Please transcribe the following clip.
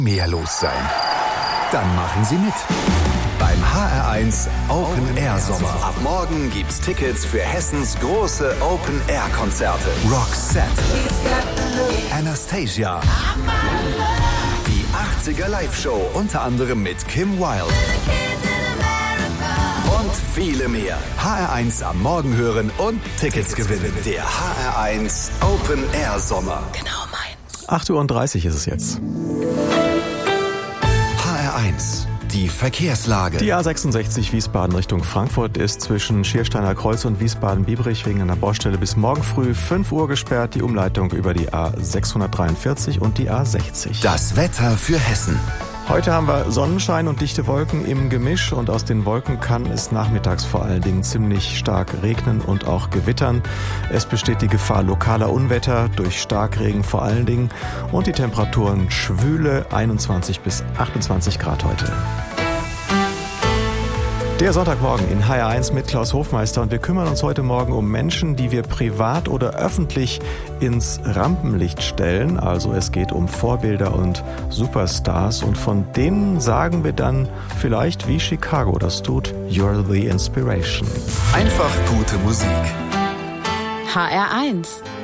mehr los sein? Dann machen Sie mit. Beim HR1 Open Air Sommer. Ab morgen gibt's Tickets für Hessens große Open Air Konzerte. Roxette, Anastasia, die 80er Live-Show, unter anderem mit Kim Wilde. Und viele mehr. HR1 am Morgen hören und Tickets gewinnen. Der HR1 Open Air Sommer. Genau meins. 8:30 Uhr ist es jetzt. HR1, die Verkehrslage. Die A66 Wiesbaden Richtung Frankfurt ist zwischen Schiersteiner Kreuz und Wiesbaden-Biebrich wegen einer Baustelle bis morgen früh 5 Uhr gesperrt. Die Umleitung über die A643 und die A60. Das Wetter für Hessen. Heute haben wir Sonnenschein und dichte Wolken im Gemisch und aus den Wolken kann es nachmittags vor allen Dingen ziemlich stark regnen und auch gewittern. Es besteht die Gefahr lokaler Unwetter durch Starkregen vor allen Dingen und die Temperaturen schwüle 21 bis 28 Grad heute. Der Sonntagmorgen in HR1 mit Klaus Hofmeister und wir kümmern uns heute Morgen um Menschen, die wir privat oder öffentlich ins Rampenlicht stellen. Also es geht um Vorbilder und Superstars und von denen sagen wir dann vielleicht, wie Chicago das tut, You're the Inspiration. Einfach gute Musik. HR1